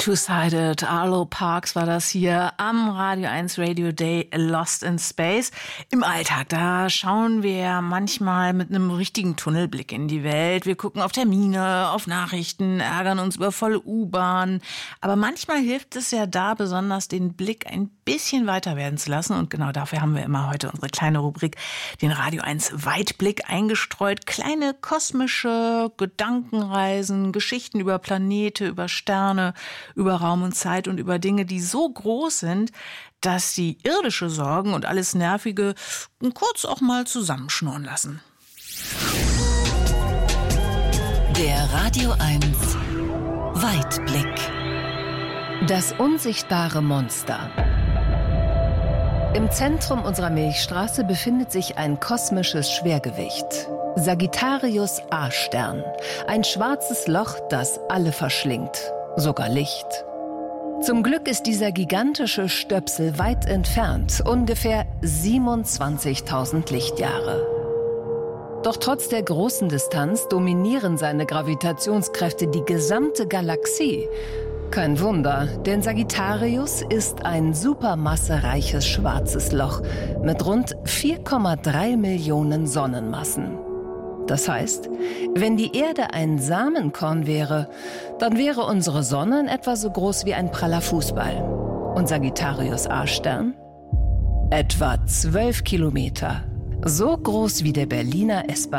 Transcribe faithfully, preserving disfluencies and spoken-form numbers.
Two-Sided, Arlo Parks war das hier am Radio eins Radio Day Lost in Space. Im Alltag, da schauen wir manchmal mit einem richtigen Tunnelblick in die Welt. Wir gucken auf Termine, auf Nachrichten, ärgern uns über volle U-Bahn. Aber manchmal hilft es ja da besonders, den Blick ein bisschen weiter werden zu lassen. Und genau dafür haben wir immer heute unsere kleine Rubrik, den Radio eins Weitblick, eingestreut. Kleine kosmische Gedankenreisen, Geschichten über Planete, über Sterne, über Raum und Zeit und über Dinge, die so groß sind, dass sie irdische Sorgen und alles Nervige kurz auch mal zusammenschnurren lassen. Der Radio eins Weitblick. Das unsichtbare Monster. Im Zentrum unserer Milchstraße befindet sich ein kosmisches Schwergewicht. Sagittarius A-Stern. Ein schwarzes Loch, das alle verschlingt. Sogar Licht. Zum Glück ist dieser gigantische Stöpsel weit entfernt, ungefähr siebenundzwanzigtausend Lichtjahre. Doch trotz der großen Distanz dominieren seine Gravitationskräfte die gesamte Galaxie. Kein Wunder, denn Sagittarius ist ein supermassereiches schwarzes Loch mit rund vier Komma drei Millionen Sonnenmassen. Das heißt, wenn die Erde ein Samenkorn wäre, dann wäre unsere Sonne in etwa so groß wie ein praller Fußball. Und Sagittarius A-Stern? Etwa zwölf Kilometer. So groß wie der Berliner S-Bahn.